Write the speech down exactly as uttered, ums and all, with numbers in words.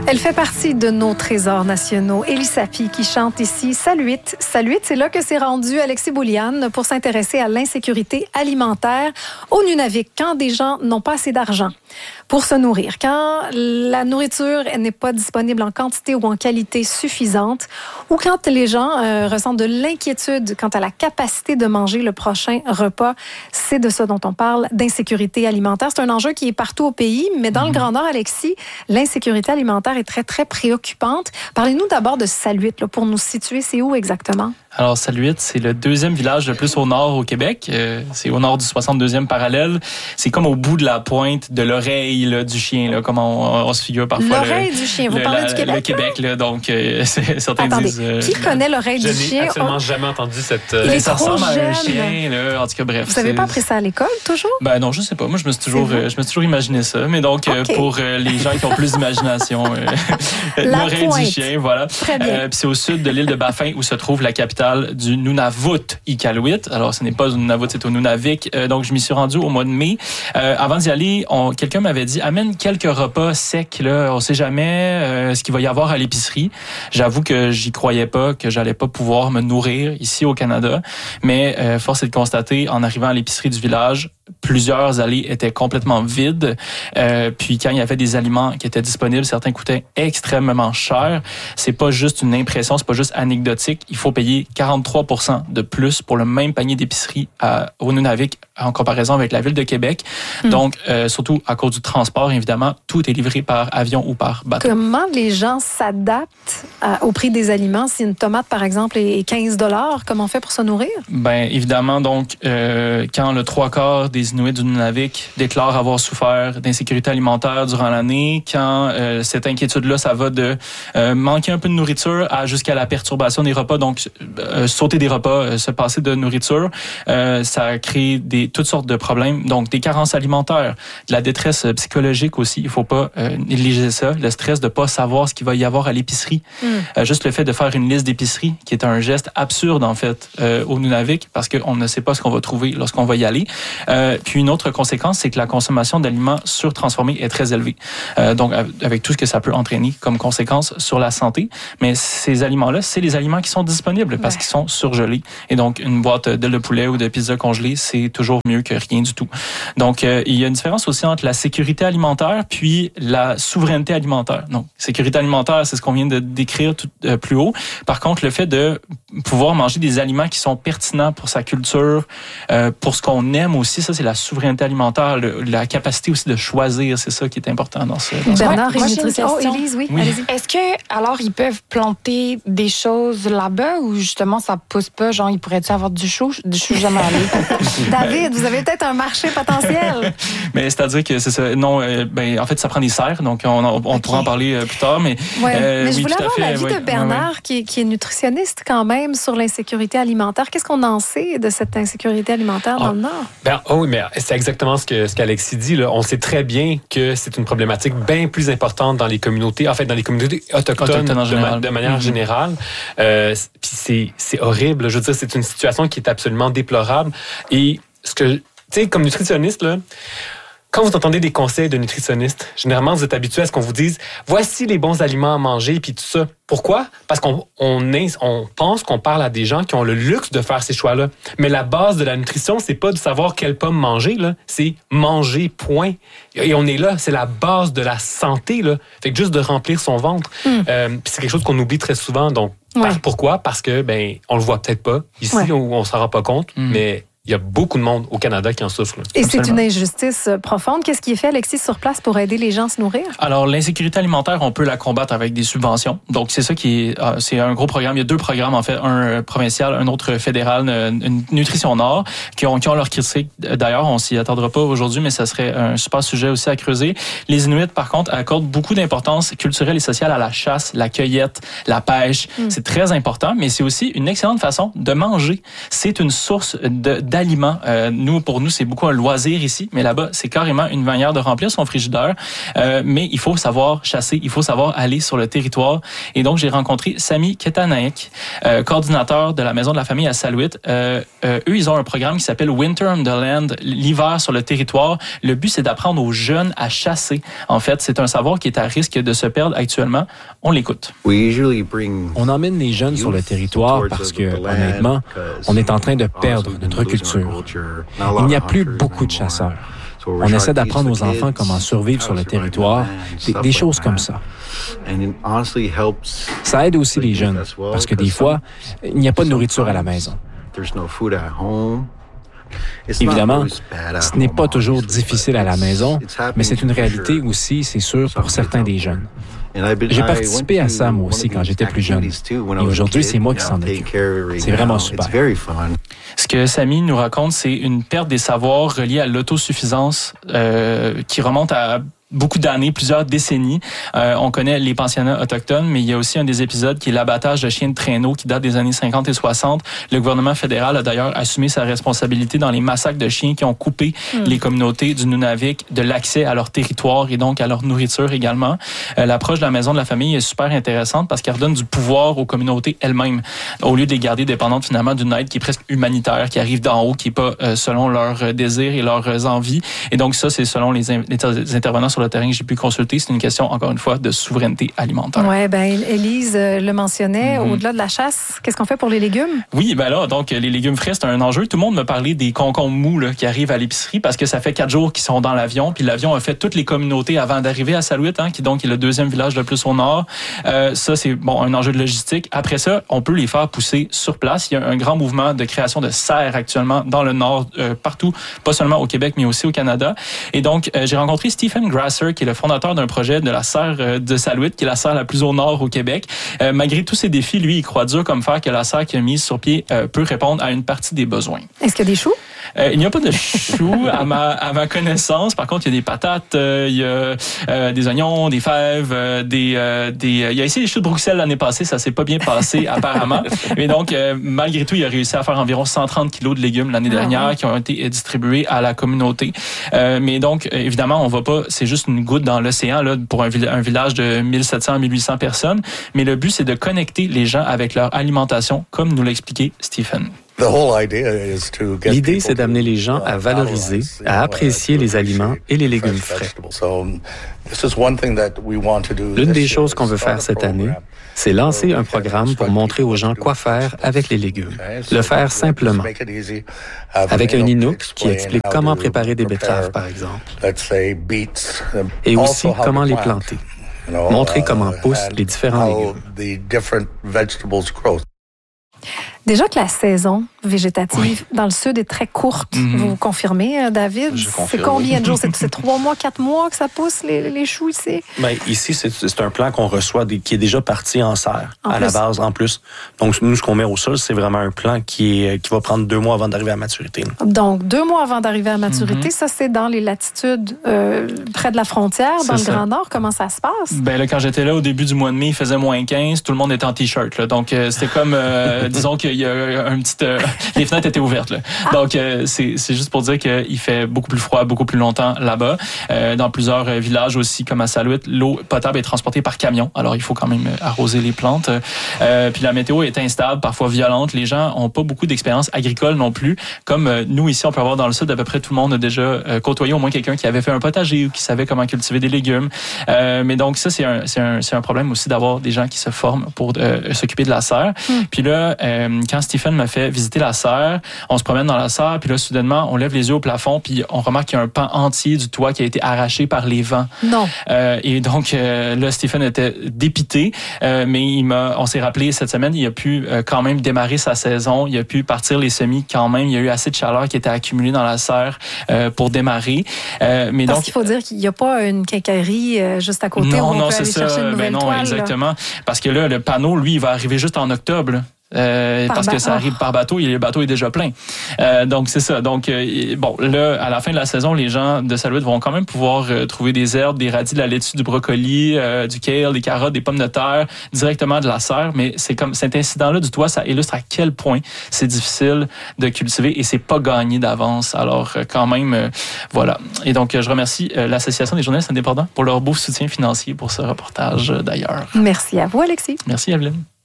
Elle fait partie de nos trésors nationaux. Élie Sapi qui chante ici Saluit. Saluit, c'est là que s'est rendu Alexis Bouliane pour s'intéresser à l'insécurité alimentaire au Nunavik quand des gens n'ont pas assez d'argent pour se nourrir, quand la nourriture n'est pas disponible en quantité ou en qualité suffisante, ou quand les gens euh, ressentent de l'inquiétude quant à la capacité de manger le prochain repas. C'est de ça dont on parle, d'insécurité alimentaire. C'est un enjeu qui est partout au pays, mais dans mmh. le Grand Nord, Alexis, l'insécurité alimentaire est très, très préoccupante. Parlez-nous d'abord de Saluit, là, pour nous situer. C'est où exactement? Alors, Saluit, c'est le deuxième village le plus au nord au Québec. Euh, c'est au nord du soixante-deuxième parallèle. C'est comme au bout de la pointe de l'oreille là, du chien, là, comme on, on se figure parfois. L'oreille le, du chien, vous le, parlez la, du Québec? Le Québec, là, donc euh, certains Attendez, disent... Euh, qui connaît l'oreille du chien? Je n'ai absolument on... jamais entendu cette... Euh, Il est ça trop ressemble jeune. à un chien, là. En tout cas, bref. Vous n'avez pas appris ça à l'école, toujours? Ben non, je sais pas. Moi, je me suis toujours, euh, je me suis toujours imaginé ça. Mais donc, okay. euh, pour euh, les gens qui ont plus d'imagination, euh, l'oreille pointe. du chien, voilà. Très bien. Euh, puis c'est au sud de l'île de Baffin où se trouve la capitale du Nunavut, Iqaluit. Alors, ce n'est pas au Nunavut, c'est au Nunavik. Euh, donc, je m'y suis rendu au mois de mai. Euh, avant d'y aller, on, quelqu'un m'avait dit, amène quelques repas secs, là. On sait jamais euh, ce qu'il va y avoir à l'épicerie. J'avoue que j'y croyais pas, que j'allais pas pouvoir me nourrir ici au Canada. Mais, euh, force est de constater, en arrivant à l'épicerie du village, plusieurs allées étaient complètement vides. Euh, puis quand il y avait des aliments qui étaient disponibles, certains coûtaient extrêmement cher. C'est pas juste une impression, c'est pas juste anecdotique. Il faut payer quarante-trois pour cent de plus pour le même panier d'épicerie à, au Nunavik en comparaison avec la ville de Québec. Mmh. Donc, euh, surtout à cause du transport, évidemment, tout est livré par avion ou par bateau. Comment les gens s'adaptent à, au prix des aliments? Si une tomate, par exemple, est quinze dollars, comment on fait pour se nourrir? Ben évidemment, donc, euh, quand le trois quarts des Inuits du Nunavik déclarent avoir souffert d'insécurité alimentaire durant l'année, quand euh, cette inquiétude-là, ça va de euh, manquer un peu de nourriture à jusqu'à la perturbation des repas, donc euh, sauter des repas, euh, se passer de nourriture, euh, ça crée des, toutes sortes de problèmes, donc des carences alimentaires, de la détresse psychologique aussi, il faut pas euh, négliger ça, le stress de pas savoir ce qu'il va y avoir à l'épicerie, mm. euh, juste le fait de faire une liste d'épicerie, qui est un geste absurde en fait euh, au Nunavik, parce qu'on ne sait pas ce qu'on va trouver lorsqu'on va y aller. Euh, puis une autre conséquence, c'est que la consommation d'aliments surtransformés est très élevée, euh, donc avec tout ce que ça peut entraîner comme conséquence sur la santé, mais ces aliments-là, c'est les aliments qui sont disponibles parce ouais. qu'ils sont surgelés, et donc une boîte d'ailes de poulet ou de pizza congelée, c'est toujours mieux que rien du tout. Donc, euh, il y a une différence aussi entre la sécurité alimentaire puis la souveraineté alimentaire. Donc, sécurité alimentaire, c'est ce qu'on vient de décrire tout, euh, plus haut. Par contre, le fait de pouvoir manger des aliments qui sont pertinents pour sa culture, euh, pour ce qu'on aime aussi, ça, c'est la souveraineté alimentaire, le, la capacité aussi de choisir, c'est ça qui est important dans ce... Dans Bernard, moi, une nutrition. Oh, Élise, oui, oui. allez-y. Est-ce que, alors, ils peuvent planter des choses là-bas ou justement, ça pousse pas? Genre, ils pourraient-tu avoir du chou? Du chou jamais allé. David, vous avez peut-être un marché potentiel. Mais c'est-à-dire que c'est ça. Non, euh, ben en fait, ça prend des serres, donc on, on okay. pourra en parler euh, plus tard. Mais, ouais. euh, mais je oui, voulais avoir l'avis ouais, de Bernard, ouais, ouais. Qui, est, qui est nutritionniste quand même sur l'insécurité alimentaire. Qu'est-ce qu'on en sait de cette insécurité alimentaire dans oh. le Nord? Ben, oh oui, mais c'est exactement ce que ce qu'Alexis dit. Là. On sait très bien que c'est une problématique bien plus importante dans les communautés, en fait, dans les communautés autochtones, autochtones de, ma, de manière mm-hmm. générale. Euh, puis c'est, c'est horrible. Je veux dire, c'est une situation qui est absolument déplorable. Et ce que, tu sais, comme nutritionniste, là, quand vous entendez des conseils de nutritionnistes, généralement, vous êtes habitué à ce qu'on vous dise « Voici les bons aliments à manger » puis tout ça. Pourquoi? Parce qu'on on, on pense qu'on parle à des gens qui ont le luxe de faire ces choix-là. Mais la base de la nutrition, c'est pas de savoir quelle pomme manger, là. C'est manger, point. Et on est là, c'est la base de la santé, là. Fait que juste de remplir son ventre. Mm. Euh, puis c'est quelque chose qu'on oublie très souvent. Donc, ouais. pourquoi? Parce que, ben, on le voit peut-être pas. Ici, ouais. on, on s'en rend pas compte, mm. mais... Il y a beaucoup de monde au Canada qui en souffre. Là. Et Absolument. C'est une injustice profonde. Qu'est-ce qui est fait, Alexis, sur place pour aider les gens à se nourrir? Alors, l'insécurité alimentaire, on peut la combattre avec des subventions. Donc, c'est ça qui est... Euh, c'est un gros programme. Il y a deux programmes, en fait. Un provincial, un autre fédéral, une Nutrition Nord, qui ont, qui ont leur critique. D'ailleurs, on s'y attendra pas aujourd'hui, mais ça serait un super sujet aussi à creuser. Les Inuits, par contre, accordent beaucoup d'importance culturelle et sociale à la chasse, la cueillette, la pêche. Mm. C'est très important, mais c'est aussi une excellente façon de manger. C'est une source de, d'aliments. Euh, nous, pour nous, c'est beaucoup un loisir ici, mais là-bas, c'est carrément une manière de remplir son frigidaire. Euh, mais il faut savoir chasser, il faut savoir aller sur le territoire. Et donc, j'ai rencontré Sami Ketanaek, euh, coordinateur de la Maison de la Famille à Salouit. Euh, euh, eux, ils ont un programme qui s'appelle Winter on the Land, l'hiver sur le territoire. Le but, c'est d'apprendre aux jeunes à chasser. En fait, c'est un savoir qui est à risque de se perdre actuellement. On l'écoute. On emmène les jeunes sur le territoire parce que, honnêtement, on est en train de perdre notre culture. Il n'y a plus beaucoup de chasseurs. On essaie d'apprendre aux enfants comment survivre sur le territoire, des, des choses comme ça. Ça aide aussi les jeunes, parce que des fois, il n'y a pas de nourriture à la maison. Évidemment, ce n'est pas toujours difficile à la maison, mais c'est une réalité aussi, c'est sûr, pour certains des jeunes. J'ai participé à ça, moi aussi, quand j'étais plus jeune. Et aujourd'hui, c'est moi qui s'en occupe. C'est vraiment super. Ce que Sami nous raconte, c'est une perte des savoirs reliée à l'autosuffisance euh, qui remonte à beaucoup d'années, plusieurs décennies. Euh, on connaît les pensionnats autochtones, mais il y a aussi un des épisodes qui est l'abattage de chiens de traîneau qui date des années cinquante et soixante. Le gouvernement fédéral a d'ailleurs assumé sa responsabilité dans les massacres de chiens qui ont coupé mmh. les communautés du Nunavik de l'accès à leur territoire et donc à leur nourriture également. Euh, l'approche de la Maison de la Famille est super intéressante parce qu'elle redonne du pouvoir aux communautés elles-mêmes au lieu de les garder dépendantes finalement d'une aide qui est presque humanitaire, qui arrive d'en haut, qui est pas euh, selon leurs désirs et leurs envies. Et donc ça, c'est selon les, in- les intervenants sur le terrain que j'ai pu consulter. C'est une question, encore une fois, de souveraineté alimentaire. Oui, bien, Élise le mentionnait. Mm-hmm. Au-delà de la chasse, qu'est-ce qu'on fait pour les légumes? Oui, bien là, donc, les légumes frais, c'est un enjeu. Tout le monde me parlait des concombres mous là, qui arrivent à l'épicerie parce que ça fait quatre jours qu'ils sont dans l'avion. Puis l'avion a fait toutes les communautés avant d'arriver à Salouit, hein, qui donc est le deuxième village le plus au nord. Euh, ça, c'est bon un enjeu de logistique. Après ça, on peut les faire pousser sur place. Il y a un grand mouvement de création de serres actuellement dans le nord, euh, partout, pas seulement au Québec, mais aussi au Canada. Et donc, euh, j'ai rencontré Stephen Grasser, qui est le fondateur d'un projet de la serre de Salouit, qui est la serre la plus au nord au Québec. Euh, malgré tous ces défis, lui, il croit dur comme fer que la serre qu'il a mise sur pied euh, peut répondre à une partie des besoins. Est-ce qu'il y a des choux? Euh, il n'y a pas de choux à ma à ma connaissance. Par contre, il y a des patates, euh, il y a euh, des oignons, des fèves, euh, des euh, des. Euh, il y a essayé des choux de Bruxelles l'année passée, ça s'est pas bien passé apparemment. Mais donc, euh, malgré tout, il a réussi à faire environ cent trente kilos de légumes l'année dernière ah ouais. qui ont été distribués à la communauté. Euh, mais donc, évidemment, on va pas. C'est juste une goutte dans l'océan là pour un, un village de mille sept cents à mille huit cents personnes. Mais le but, c'est de connecter les gens avec leur alimentation, comme nous l'a expliqué Stephen. L'idée, c'est d'amener les gens à valoriser, à apprécier les aliments et les légumes frais. L'une des choses qu'on veut faire cette année, c'est lancer un programme pour montrer aux gens quoi faire avec les légumes. Le faire simplement. Avec un Inuk qui explique comment préparer des betteraves, par exemple. Et aussi comment les planter. Montrer comment poussent les différents légumes. Déjà que la saison végétative oui. dans le sud est très courte, mm-hmm. vous confirmez, David? Je confirme. C'est combien de jours? C'est, c'est trois mois, quatre mois que ça pousse, les, les choux ici? Bien, ici, c'est, c'est un plan qu'on reçoit, des, qui est déjà parti en serre, en à plus. La base, en plus. Donc, nous, ce qu'on met au sol, c'est vraiment un plan qui, est, qui va prendre deux mois avant d'arriver à maturité. Donc, deux mois avant d'arriver à maturité, mm-hmm. ça, c'est dans les latitudes euh, près de la frontière, c'est dans ça. Le Grand Nord. Comment ça se passe? Ben là, quand j'étais là, au début du mois de mai, il faisait moins quinze, tout le monde était en T-shirt. Là. Donc, euh, c'était comme, euh, disons qu'il y a un petit... Euh, les fenêtres étaient ouvertes. Là. Ah. Donc, euh, c'est, c'est juste pour dire qu'il fait beaucoup plus froid, beaucoup plus longtemps là-bas. Euh, dans plusieurs euh, villages aussi, comme à Salouit, l'eau potable est transportée par camion. Alors, il faut quand même arroser les plantes. Euh, puis la météo est instable, parfois violente. Les gens ont pas beaucoup d'expérience agricole non plus. Comme euh, nous, ici, on peut avoir dans le sud, à peu près tout le monde a déjà euh, côtoyé au moins quelqu'un qui avait fait un potager ou qui savait comment cultiver des légumes. Euh, mais donc, ça, c'est un, c'est, un, c'est un problème aussi d'avoir des gens qui se forment pour euh, s'occuper de la serre. Mm. Puis là, euh, quand Stephen m'a fait visiter la serre, on se promène dans la serre, puis là, soudainement, on lève les yeux au plafond, puis on remarque qu'il y a un pan entier du toit qui a été arraché par les vents. Non. Euh, et donc, euh, là, Stephen était dépité, euh, mais il m'a, on s'est rappelé cette semaine, il a pu euh, quand même démarrer sa saison, il a pu partir les semis quand même, il y a eu assez de chaleur qui était accumulée dans la serre euh, pour démarrer. Euh, mais Parce donc, qu'il faut dire qu'il n'y a pas une quincaillerie euh, juste à côté non, où on non, peut c'est aller ça. chercher une nouvelle ben non, toile. Exactement. Là. Parce que là, le panneau, lui, il va arriver juste en octobre. Là. Euh, parce ba- que ça arrive par bateau et le bateau est déjà plein. Euh, donc, c'est ça. Donc, euh, bon, là, à la fin de la saison, les gens de Saint-Louis vont quand même pouvoir euh, trouver des herbes, des radis, de la laitue, du brocoli, euh, du kale, des carottes, des pommes de terre, directement de la serre. Mais c'est comme cet incident-là du toit, ça illustre à quel point c'est difficile de cultiver et c'est pas gagné d'avance. Alors, euh, quand même, euh, voilà. Et donc, euh, je remercie euh, l'Association des journalistes indépendants pour leur beau soutien financier pour ce reportage euh, d'ailleurs. Merci à vous, Alexis. Merci, Evelyne.